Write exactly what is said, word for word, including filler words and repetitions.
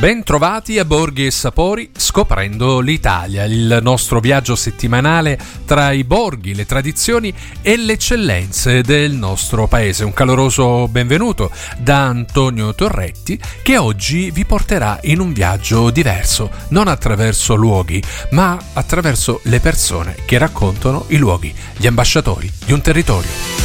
Ben trovati a Borghi e Sapori, scoprendo l'Italia, il nostro viaggio settimanale tra i borghi, le tradizioni e le eccellenze del nostro paese. Un caloroso benvenuto da Antonio Torretti, che oggi vi porterà in un viaggio diverso, non attraverso luoghi, ma attraverso le persone che raccontano i luoghi, gli ambasciatori di un territorio.